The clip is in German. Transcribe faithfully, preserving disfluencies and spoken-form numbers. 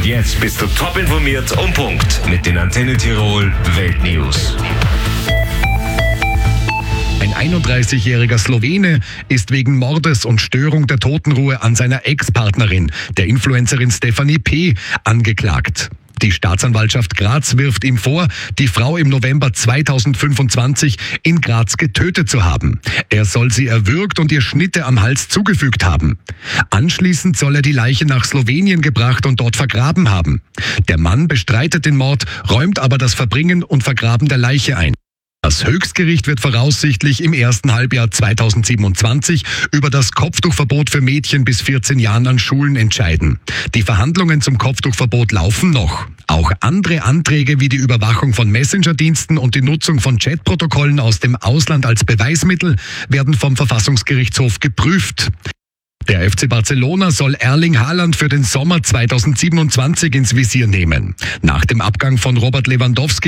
Jetzt bist du top informiert und Punkt mit den Antenne Tirol Weltnews. Ein einunddreißigjähriger Slowene ist wegen Mordes und Störung der Totenruhe an seiner Ex-Partnerin, der Influencerin Stefanie P., angeklagt. Die Staatsanwaltschaft Graz wirft ihm vor, die Frau im November zweitausendfünfundzwanzig in Graz getötet zu haben. Er soll sie erwürgt und ihr Schnitte am Hals zugefügt haben. Anschließend soll er die Leiche nach Slowenien gebracht und dort vergraben haben. Der Mann bestreitet den Mord, räumt aber das Verbringen und Vergraben der Leiche ein. Das Höchstgericht wird voraussichtlich im ersten Halbjahr zweitausendsiebenundzwanzig über das Kopftuchverbot für Mädchen bis vierzehn Jahren an Schulen entscheiden. Die Verhandlungen zum Kopftuchverbot laufen noch. Auch andere Anträge wie die Überwachung von Messenger-Diensten und die Nutzung von Chatprotokollen aus dem Ausland als Beweismittel werden vom Verfassungsgerichtshof geprüft. Der F C Barcelona soll Erling Haaland für den Sommer zweitausendsiebenundzwanzig ins Visier nehmen. Nach dem Abgang von Robert Lewandowski